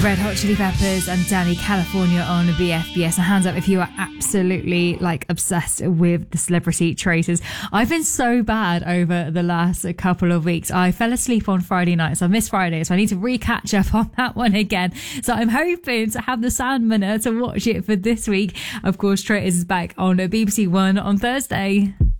Red Hot Chili Peppers and Danny California on BFBS. And hands up if you are absolutely obsessed with the Celebrity Traitors. I've been so bad over the last couple of weeks. I fell asleep on Friday night, so I missed Friday, so I need to re-catch up on that one again. So I'm hoping to have the Sandmaner to watch it for this week. Of course, Traitors is back on BBC One on Thursday.